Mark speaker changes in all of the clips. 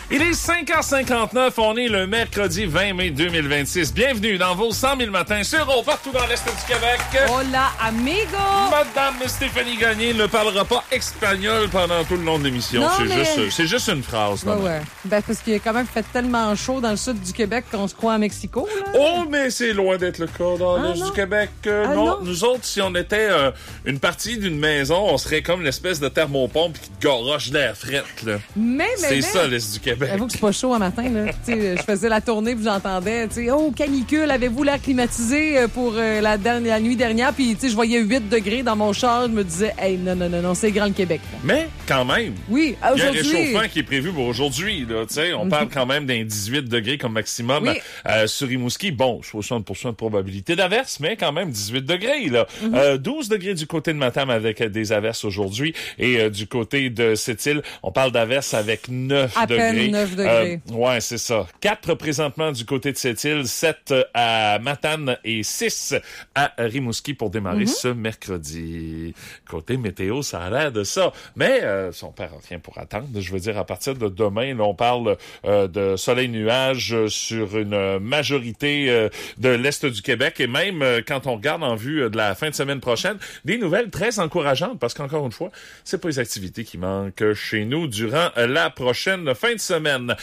Speaker 1: Il est 5h59, on est le mercredi 20 mai 2026. Bienvenue dans vos 100 000 matins sur partout dans l'Est du Québec.
Speaker 2: Hola, amigo!
Speaker 1: Madame Stéphanie Gagné ne parlera pas espagnol pendant tout le long de l'émission.
Speaker 2: Non,
Speaker 1: C'est juste une phrase.
Speaker 2: Ouais. Ben, parce qu'il a quand même fait tellement chaud dans le sud du Québec qu'on se croit à Mexico, là.
Speaker 1: Oh, mais c'est loin d'être le cas dans l'Est du Québec. Non, nous autres, si on était une partie d'une maison, on serait comme l'espèce de thermopompe qui te garoche d'air fret, là. C'est ça, l'Est du Québec.
Speaker 2: J'avoue que c'est pas chaud un matin, là. Je faisais la tournée puis j'entendais, oh, canicule, avez-vous l'air climatisé pour la nuit dernière? Puis, je voyais 8 degrés dans mon char. Je me disais, hey, non, c'est grand le Québec. Là.
Speaker 1: Mais, quand même.
Speaker 2: Oui, aujourd'hui.
Speaker 1: Il y a un réchauffement qui est prévu pour aujourd'hui, là. On parle quand même d'un 18 degrés comme maximum sur Rimouski. Bon, 60% de probabilité d'averse, mais quand même 18 degrés, là. 12 degrés du côté de Matane avec des averses aujourd'hui. Et du côté de Sept-Îles, on parle d'averses avec 9 degrés.
Speaker 2: À peine 9 degrés.
Speaker 1: Ouais, c'est ça. 4 présentement du côté de Sept-Îles, 7 à Matane et 6 à Rimouski pour démarrer ce mercredi. Côté météo, ça a l'air de ça. Mais son père en rien pour attendre. Je veux dire, à partir de demain, là, on parle de soleil-nuage sur une majorité de l'Est du Québec. Et même quand on regarde en vue de la fin de semaine prochaine, des nouvelles très encourageantes parce qu'encore une fois, c'est pas les activités qui manquent chez nous durant la prochaine fin de semaine.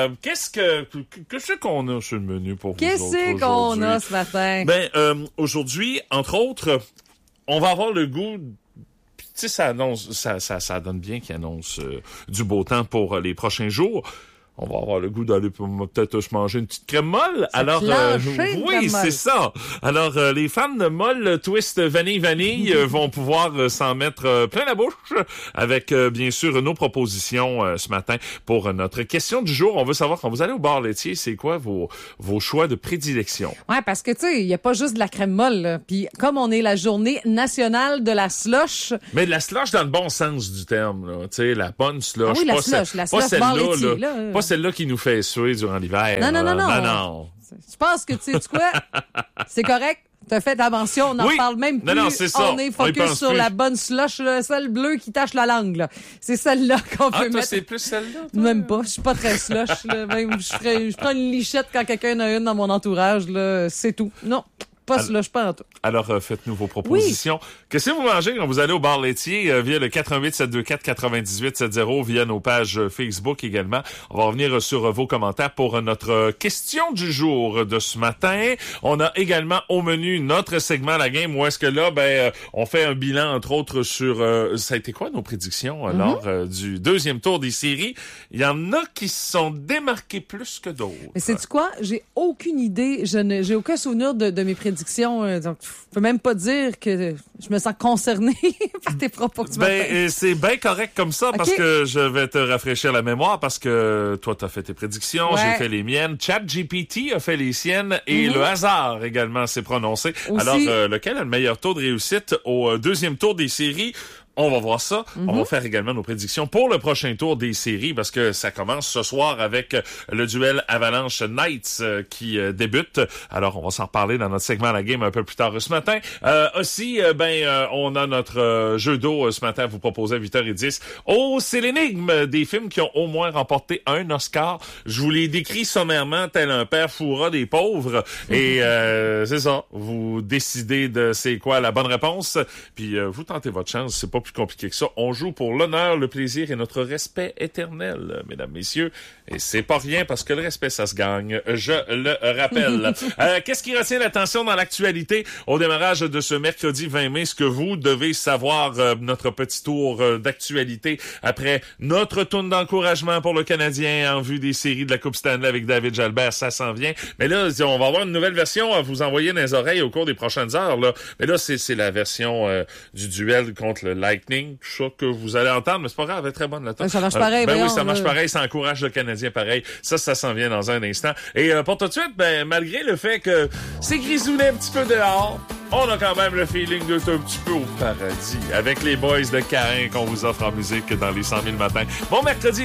Speaker 1: Qu'est-ce qu'on a sur le menu pour vous autres aujourd'hui?
Speaker 2: Qu'est-ce qu'on a ce matin?
Speaker 1: Ben, aujourd'hui, entre autres, on va avoir le goût... Tu sais, ça donne bien qu'il annonce du beau temps pour les prochains jours. On va avoir le goût d'aller peut-être se manger une petite crème molle. Alors, oui, c'est ça. Alors, les fans de molle twist vanille vont pouvoir s'en mettre plein la bouche avec, bien sûr, nos propositions ce matin pour notre question du jour. On veut savoir, quand vous allez au bar laitier, c'est quoi vos choix de prédilection?
Speaker 2: Ouais, parce que, tu sais, il n'y a pas juste de la crème molle, là. Puis, comme on est la journée nationale de la slush...
Speaker 1: Mais de la slush dans le bon sens du terme, là. Tu sais, la bonne slush.
Speaker 2: Ah oui, la slush bar laitier, là.
Speaker 1: Pas celle-là qui nous fait suer durant l'hiver.
Speaker 2: Non. Je pense que, tu sais quoi, c'est correct. T'as fait ta mention, on n'en parle même plus.
Speaker 1: Non, c'est ça.
Speaker 2: On est focus sur la bonne slush, celle bleue qui tache la langue, là. C'est celle-là qu'on peut mettre.
Speaker 1: C'est plus celle-là? Toi?
Speaker 2: Même pas. Je suis pas très slush, là. Même, je prends une lichette quand quelqu'un en a une dans mon entourage, là. C'est tout. Non. Pas slush, pas en tout.
Speaker 1: Alors, faites-nous vos propositions. Oui. Qu'est-ce que vous mangez quand vous allez au bar laitier via le 418-724-9870, via nos pages Facebook également. On va revenir sur vos commentaires pour notre question du jour de ce matin. On a également au menu notre segment La Game, où est-ce que là, on fait un bilan, entre autres, sur... ça a été quoi nos prédictions lors du deuxième tour des séries? Il y en a qui se sont démarqués plus que d'autres.
Speaker 2: Mais sais-tu quoi? J'ai aucune idée. J'ai aucun souvenir de mes prédictions. Donc, je peux même pas dire que je me sens concernée par tes propos que tu m'as fait.
Speaker 1: C'est bien correct comme ça, parce que je vais te rafraîchir la mémoire, parce que toi, t'as fait tes prédictions, j'ai fait les miennes, ChatGPT a fait les siennes, et le hasard également s'est prononcé. Aussi. Alors, lequel a le meilleur taux de réussite au deuxième tour des séries? On va voir ça. On va faire également nos prédictions pour le prochain tour des séries, parce que ça commence ce soir avec le duel Avalanche Knights qui débute. Alors, on va s'en reparler dans notre segment La Game un peu plus tard ce matin. Aussi, on a notre jeu d'eau ce matin à vous proposer à 8h10. Oh, c'est l'énigme des films qui ont au moins remporté un Oscar. Je vous les décris sommairement tel un père Fouras des pauvres. Et c'est ça. Vous décidez de c'est quoi la bonne réponse. Puis vous tentez votre chance. C'est pas plus compliqué que ça. On joue pour l'honneur, le plaisir et notre respect éternel, mesdames, messieurs. Et c'est pas rien parce que le respect, ça se gagne. Je le rappelle. Qu'est-ce qui retient l'attention dans l'actualité au démarrage de ce mercredi 20 mai? Ce que vous devez savoir, notre petit tour d'actualité après notre tourne d'encouragement pour le Canadien en vue des séries de la Coupe Stanley avec David Jalbert. Ça s'en vient. Mais là, on va avoir une nouvelle version à vous envoyer dans les oreilles au cours des prochaines heures, là. Mais là, c'est la version du duel contre le Lightning, tout ça que vous allez entendre, mais c'est pas grave, elle est très bonne la table.
Speaker 2: Ça marche pareil.
Speaker 1: Oui, ça marche pareil, ça encourage le Canadien pareil. Ça s'en vient dans un instant. Et pour tout de suite, malgré le fait que c'est grisouné un petit peu dehors, on a quand même le feeling d'être un petit peu au paradis avec les boys de Caïn qu'on vous offre en musique dans les 100 000 matins. Bon mercredi.